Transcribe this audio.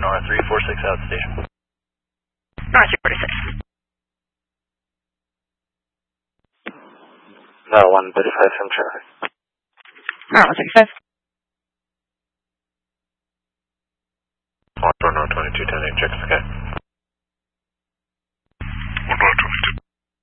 R346 out station. R346. No, 135 from traffic. No, 135. 1 2210, check the sky.